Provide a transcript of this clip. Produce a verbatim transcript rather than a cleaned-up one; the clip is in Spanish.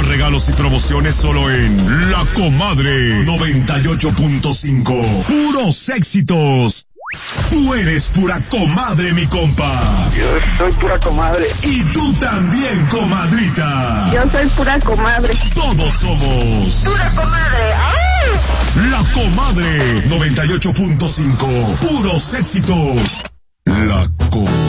regalos y promociones solo en La Comadre noventa y ocho punto cinco. Puros éxitos. Tú eres pura comadre, mi compa. Yo soy pura comadre. Y tú también, comadrita. Yo soy pura comadre. Todos somos pura comadre. ¡Ay! La Comadre noventa y ocho punto cinco. Puros éxitos. La Comadre.